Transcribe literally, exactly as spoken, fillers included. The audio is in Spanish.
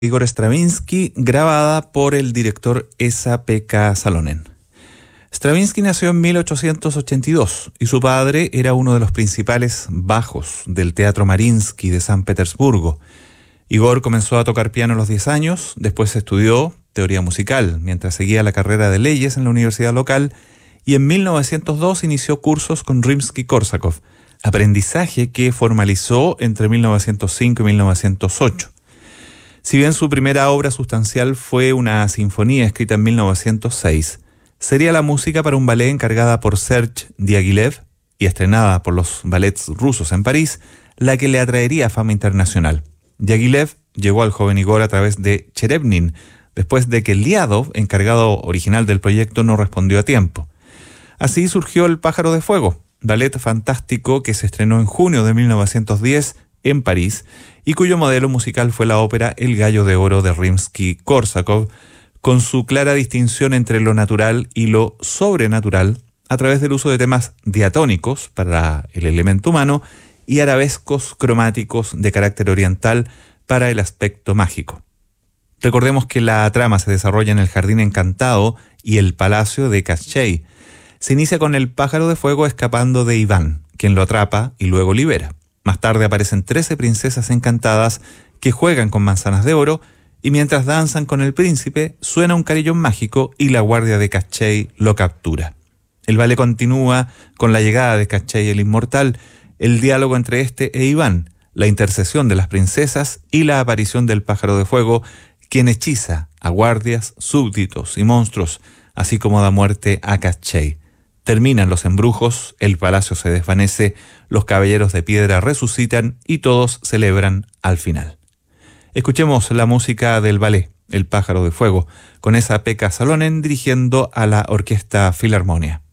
Igor Stravinsky, grabada por el director Esa-Pekka Salonen. Stravinsky nació en mil ochocientos ochenta y dos y su padre era uno de los principales bajos del Teatro Mariinsky de San Petersburgo. Igor comenzó a tocar piano a los diez años, después estudió teoría musical, mientras seguía la carrera de leyes en la universidad local, y en mil novecientos dos inició cursos con Rimsky-Korsakov, aprendizaje que formalizó entre mil novecientos cinco y mil novecientos ocho. Si bien su primera obra sustancial fue una sinfonía escrita en mil novecientos seis, sería la música para un ballet encargada por Serge Diaghilev y estrenada por los ballets rusos en París, la que le atraería fama internacional. Diaghilev llegó al joven Igor a través de Cherevnin, después de que Liadov, encargado original del proyecto, no respondió a tiempo. Así surgió El pájaro de fuego, ballet fantástico que se estrenó en junio de mil novecientos diez en París y cuyo modelo musical fue la ópera El gallo de oro de Rimsky-Korsakov, con su clara distinción entre lo natural y lo sobrenatural a través del uso de temas diatónicos para el elemento humano y arabescos cromáticos de carácter oriental para el aspecto mágico. Recordemos que la trama se desarrolla en el Jardín Encantado y el Palacio de Kashchei. Se inicia con el pájaro de fuego escapando de Iván, quien lo atrapa y luego libera. Más tarde aparecen trece princesas encantadas que juegan con manzanas de oro y mientras danzan con el príncipe suena un carillón mágico y la guardia de Kashchei lo captura. El ballet continúa con la llegada de Kashchei el Inmortal, el diálogo entre este e Iván, la intercesión de las princesas y la aparición del pájaro de fuego, quien hechiza a guardias, súbditos y monstruos, así como da muerte a Kashchei. Terminan los embrujos, el palacio se desvanece, los caballeros de piedra resucitan y todos celebran al final. Escuchemos la música del ballet El pájaro de fuego, con Esa-Pekka Salonen dirigiendo a la Orquesta Filarmonia.